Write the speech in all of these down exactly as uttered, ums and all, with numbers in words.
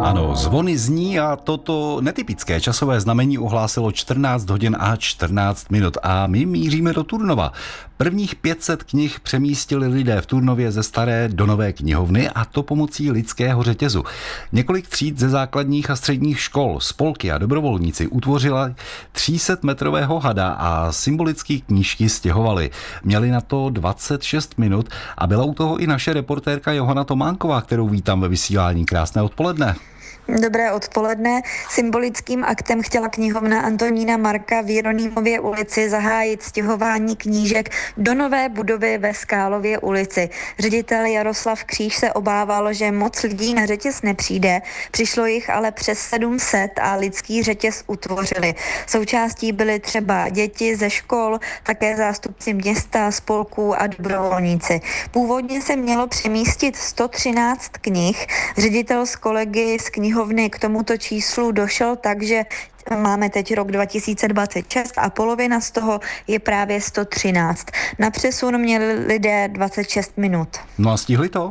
Ano, zvony zní a toto netypické časové znamení ohlásilo čtrnáct hodin a čtrnáct minut a my míříme do Turnova. Prvních pět set knih přemístili lidé v Turnově ze staré do nové knihovny a to pomocí lidského řetězu. Několik tříd ze základních a středních škol, spolky a dobrovolníci utvořila tři sta metrového hada a symbolické knížky stěhovali. Měli na to dvacet šest minut a byla u toho i naše reportérka Johana Tománková, kterou vítám ve vysílání. Krásné odpoledne. Dobré odpoledne. Symbolickým aktem chtěla knihovna Antonína Marka v Jeronýmově ulici zahájit stěhování knížek do nové budovy ve Skálově ulici. Ředitel Jaroslav Kříž se obával, že moc lidí na řetěz nepřijde. Přišlo jich ale přes sedm set a lidský řetěz utvořili. Součástí byly třeba děti ze škol, také zástupci města, spolků a dobrovolníci. Původně se mělo přemístit sto třináct knih. Ředitel s kolegy z knihovny k tomuto číslu došel, takže máme teď rok dva tisíce dvacet šest a polovina z toho je právě sto třináct. Na přesun měli lidé dvacet šest minut. No a stihli to?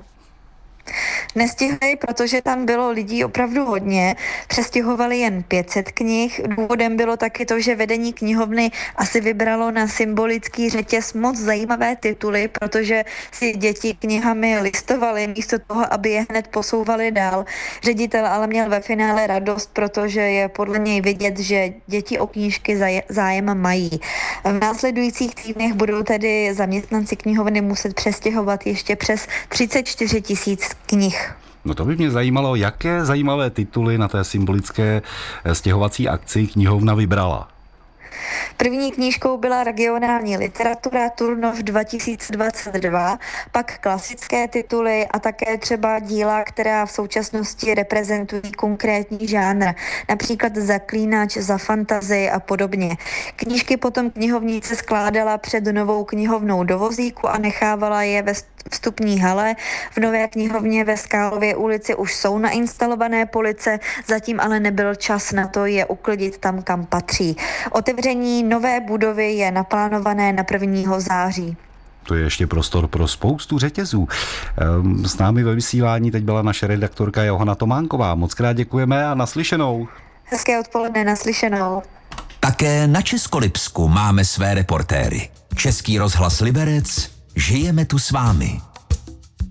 Nestihli, protože tam bylo lidí opravdu hodně, přestěhovali jen pět set knih. Důvodem bylo taky to, že vedení knihovny asi vybralo na symbolický řetěz moc zajímavé tituly, protože si děti knihami listovali místo toho, aby je hned posouvali dál. Ředitel ale měl ve finále radost, protože je podle něj vidět, že děti o knížky zájem mají. V následujících týdnech budou tedy zaměstnanci knihovny muset přestěhovat ještě přes třicet čtyři tisíc knih. No to by mě zajímalo, jaké zajímavé tituly na té symbolické stěhovací akci knihovna vybrala. První knížkou byla regionální literatura Turnov dva tisíce dvacet dva, pak klasické tituly a také třeba díla, která v současnosti reprezentují konkrétní žánr, například Zaklínač, Za fantazii a podobně. Knížky potom knihovnice skládala před novou knihovnou do vozíku a nechávala je ve vstupní hale. V nové knihovně ve Skálově ulici už jsou nainstalované police, zatím ale nebyl čas na to je uklidit tam, kam patří. Otevření nové budovy je naplánované na prvního září. To je ještě prostor pro spoustu řetězů. S námi ve vysílání teď byla naše redaktorka Johana Tománková. Moc krát děkujeme a naslyšenou. Hezké odpoledne, naslyšenou. Také na Českolipsku máme své reportéry. Český rozhlas Liberec, žijeme tu s vámi.